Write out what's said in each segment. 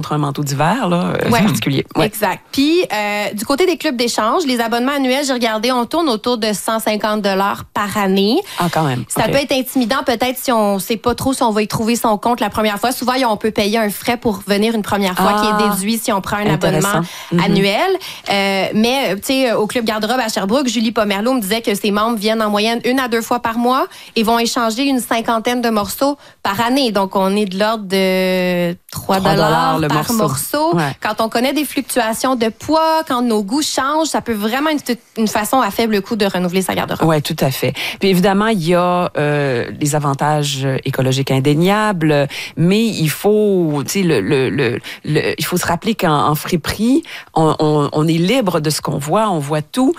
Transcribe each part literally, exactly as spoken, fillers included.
contre un manteau d'hiver, là, ouais. C'est particulier. Ouais. Exact. Puis, euh, du côté des clubs d'échange, les abonnements annuels, j'ai regardé, on tourne autour de cent cinquante dollars par année. Ah, quand même. Ça okay. peut être intimidant, peut-être, si on ne sait pas trop si on va y trouver son compte la première fois. Souvent, on peut payer un frais pour venir une première fois ah, qui est déduit si on prend un abonnement mm-hmm. annuel. Euh, mais, tu sais, au Club Garde-robe à Sherbrooke, Julie Pomerleau me disait que ses membres viennent en moyenne une à deux fois par mois et vont échanger une cinquantaine de morceaux par année. Donc, on est de l'ordre de trois dollars par morceau. morceau. Ouais. Quand on connaît des fluctuations de poids, quand nos goûts changent, ça peut vraiment être une façon à faible coût de renouveler sa garde-robe. Oui, tout à fait. Puis évidemment, il y a euh, les avantages écologiques indéniables, mais il faut, tu sais, le, le, le, le, il faut se rappeler qu'en en friperie, on, on, on est libre de ce qu'on voit, on voit tout,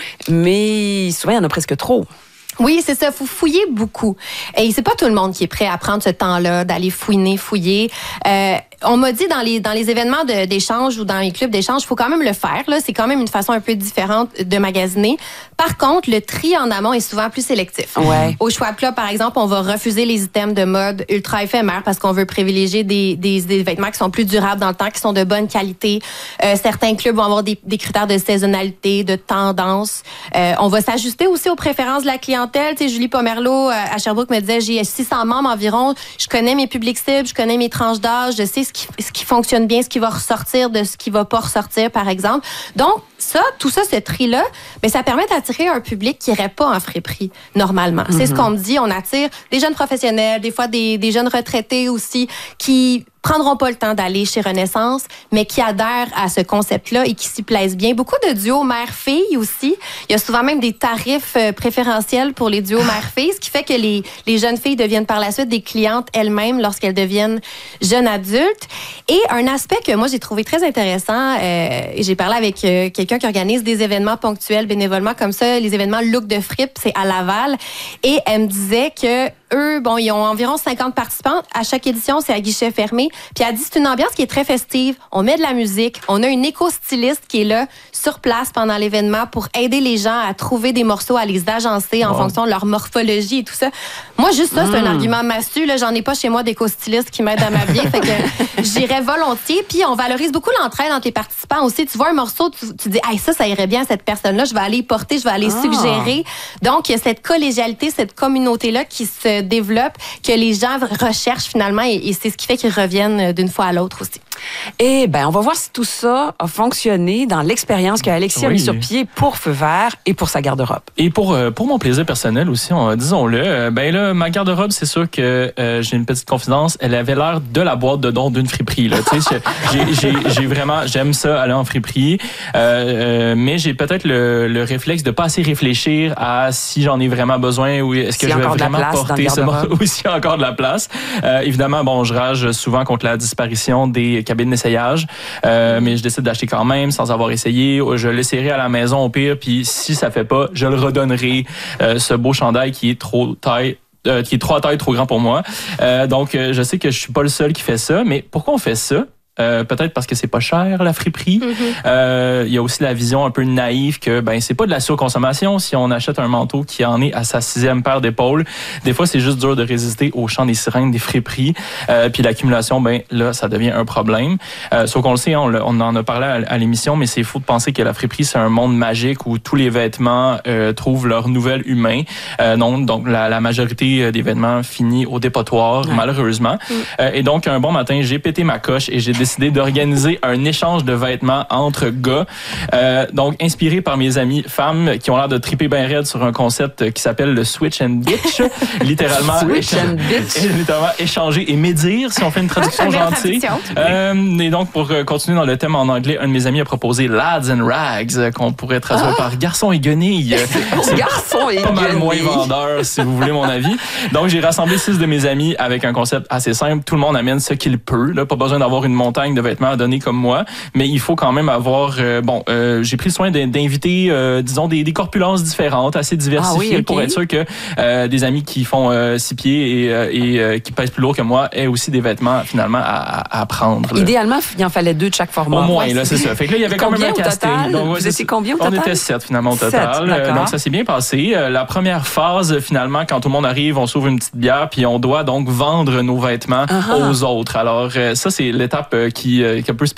mais souvent, il y en a presque trop. Oui, c'est ça. Il faut fouiller beaucoup. Et c'est pas tout le monde qui est prêt à prendre ce temps-là, d'aller fouiner, fouiller. Euh, on m'a dit dans les dans les événements de, d'échange ou dans les clubs d'échange, il faut quand même le faire. Là, c'est quand même une façon un peu différente de magasiner. Par contre, le tri en amont est souvent plus sélectif. Ouais. Au Schwab Club, par exemple, on va refuser les items de mode ultra éphémères parce qu'on veut privilégier des, des, des vêtements qui sont plus durables dans le temps, qui sont de bonne qualité. Euh, certains clubs vont avoir des, des critères de saisonnalité, de tendance. Euh, on va s'ajuster aussi aux préférences de la clientèle. Tu sais, Julie Pomerleau à Sherbrooke me disait, j'ai six cents membres environ. Je connais mes publics cibles, je connais mes tranches d'âge, je sais ce qui, ce qui fonctionne bien, ce qui va ressortir de ce qui va pas ressortir, par exemple. Donc, ça, tout ça, ce tri-là, ben, ça permet d'attirer un public qui irait pas en friperie, normalement. Mm-hmm. C'est ce qu'on me dit. On attire des jeunes professionnels, des fois des, des jeunes retraités aussi, qui prendront pas le temps d'aller chez Renaissance, mais qui adhèrent à ce concept-là et qui s'y plaisent bien. Beaucoup de duos mère-fille aussi. Il y a souvent même des tarifs préférentiels pour les duos mère-fille, ce qui fait que les, les jeunes filles deviennent par la suite des clientes elles-mêmes lorsqu'elles deviennent jeunes adultes. Et un aspect que moi, j'ai trouvé très intéressant, euh, j'ai parlé avec euh, quelqu'un qui organise des événements ponctuels bénévolement comme ça, les événements Look de Fripe, c'est à Laval, et elle me disait que eux, bon, ils ont environ cinquante participants. À chaque édition, c'est à guichet fermé. Puis elle dit, c'est une ambiance qui est très festive. On met de la musique. On a une éco-styliste qui est là, sur place pendant l'événement pour aider les gens à trouver des morceaux, à les agencer en wow. fonction de leur morphologie et tout ça. Moi, juste ça, mmh. c'est un argument massu. Là, j'en ai pas chez moi d'éco-styliste qui m'aide à m'habiller. Fait que j'irais volontiers. Puis on valorise beaucoup l'entraide entre les participants aussi. Tu vois un morceau, tu, tu dis, hey, ça, ça irait bien à cette personne-là. Je vais aller y porter, je vais aller ah. suggérer. Donc, il y a cette collégialité, cette communauté-là qui se développe, que les gens recherchent finalement et, et c'est ce qui fait qu'ils reviennent d'une fois à l'autre aussi. Eh bien, on va voir si tout ça a fonctionné dans l'expérience qu'Alexis oui. a mis sur pied pour Feu Vert et pour sa garde-robe. Et pour, euh, pour mon plaisir personnel aussi, on, disons-le, euh, ben là, ma garde-robe, c'est sûr que euh, j'ai une petite confidence, elle avait l'air de la boîte de don d'une friperie. Là. j'ai, j'ai, j'ai vraiment, j'aime ça, aller en friperie, euh, euh, mais j'ai peut-être le, le réflexe de pas assez réfléchir à si j'en ai vraiment besoin ou est-ce que si je vais vraiment porter ce morceau ou s'il y a encore de la place. Euh, évidemment, bon, je rage souvent contre la disparition des cabines d'essayage, euh, mais je décide d'acheter quand même sans avoir essayé. Je l'essayerai à la maison au pire, puis si ça fait pas, je le redonnerai, euh, ce beau chandail qui est trop taille euh, qui est trois tailles trop grand pour moi. Euh, donc, euh, je sais que je suis pas le seul qui fait ça, mais pourquoi on fait ça? Euh, peut-être parce que c'est pas cher la friperie. Mm-hmm. Euh, il y a aussi la vision un peu naïve que ben c'est pas de la surconsommation si on achète un manteau qui en est à sa sixième paire d'épaules. Des fois c'est juste dur de résister au chant des sirènes des friperies. Euh, puis l'accumulation ben là ça devient un problème. Euh, sauf qu'on le sait, on, on en a parlé à, à l'émission, mais c'est fou de penser que la friperie c'est un monde magique où tous les vêtements euh, trouvent leur nouvel humain. Euh, non, donc la, la majorité des vêtements finit au dépotoir ouais. malheureusement. Mm. Euh, et donc un bon matin j'ai pété ma coche et j'ai décidé d'organiser un échange de vêtements entre gars. Euh, donc, inspiré par mes amis femmes qui ont l'air de triper bien raide sur un concept qui s'appelle le switch and bitch. littéralement, switch and bitch. littéralement échanger et médire, si on fait une traduction gentille. Euh, et donc, pour continuer dans le thème en anglais, un de mes amis a proposé Lads and Rags, qu'on pourrait traduire ah. par garçon et guenilles. C'est garçon et pas mal moins vendeur, si vous voulez mon avis. Donc, j'ai rassemblé six de mes amis avec un concept assez simple. Tout le monde amène ce qu'il peut. Là, pas besoin d'avoir une montagne de vêtements à donner comme moi, mais il faut quand même avoir euh, bon, euh, j'ai pris le soin d'inviter euh, disons des, des corpulences différentes, assez diversifiées ah oui, okay. pour être sûr que euh, des amis qui font euh, six pieds et, euh, et euh, qui pèsent plus lourd que moi aient aussi des vêtements finalement à, à prendre. Là. Idéalement, il en fallait deux de chaque format. Au moins, ouais, là, c'est ça. Fait que là, il y avait quand même un casting. Donc, ouais, vous étiez combien au total? On était sept finalement au total. Sept, donc ça s'est bien passé. La première phase, finalement, quand tout le monde arrive, on s'ouvre une petite bière, puis on doit donc vendre nos vêtements uh-huh. aux autres. Alors ça, c'est l'étape qui, qui est un peu spéciale.